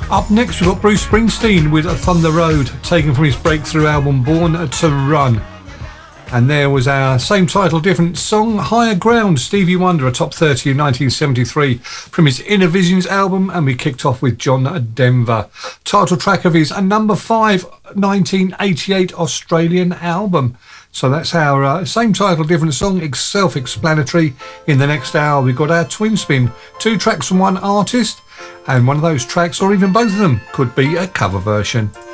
Up next, we've got Bruce Springsteen with Thunder Road, taken from his breakthrough album Born to Run. And there was our same title, different song, Higher Ground, Stevie Wonder, a top 30 in 1973 from his Inner Visions album. And we kicked off with John Denver, title track of his number 5 1988 Australian album. So that's our same title, different song, self-explanatory. In the next hour, we've got our twin spin, 2 tracks from one artist, and one of those tracks, or even both of them, could be a cover version.